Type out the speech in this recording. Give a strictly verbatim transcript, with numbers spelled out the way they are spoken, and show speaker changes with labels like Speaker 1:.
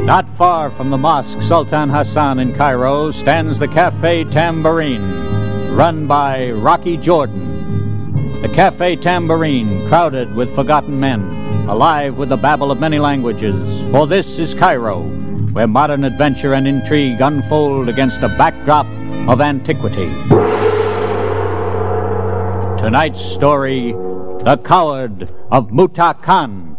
Speaker 1: Not far from the Mosque Sultan Hassan in Cairo stands the Café Tambourine, run by Rocky Jordan. The Café Tambourine, crowded with forgotten men, alive with the babble of many languages, for this is Cairo, where modern adventure and intrigue unfold against a backdrop of antiquity. Tonight's story, The Coward of Muta Khan.